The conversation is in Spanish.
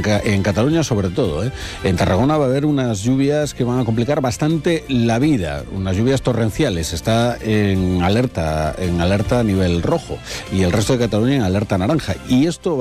en Cataluña sobre todo, ¿eh? En Tarragona va a haber unas lluvias que van a complicar bastante la vida, unas lluvias torrenciales. Está en alerta a nivel rojo y el resto de Cataluña en alerta naranja. Y esto